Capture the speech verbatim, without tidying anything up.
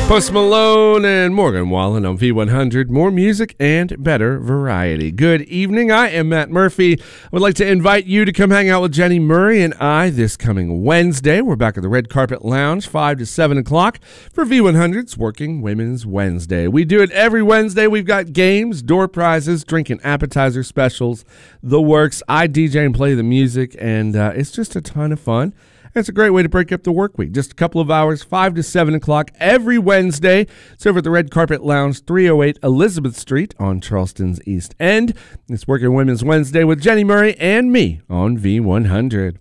Post Malone and Morgan Wallen on V one hundred. More music and better variety. Good evening. I am Matt Murphy. I would like to invite you to come hang out with Jenny Murray and I this coming Wednesday. We're back at the Red Carpet Lounge, five to seven o'clock for V one hundred's Working Women's Wednesday. We do it every Wednesday. We've got games, door prizes, drink and appetizer specials, the works. I D J and play the music, and uh, it's just a ton of fun. It's a great way to break up the work week. Just a couple of hours, five to seven o'clock every Wednesday. It's over at the Red Carpet Lounge, three oh eight Elizabeth Street on Charleston's East End. It's Working Women's Wednesday with Jenny Murray and me on V one hundred.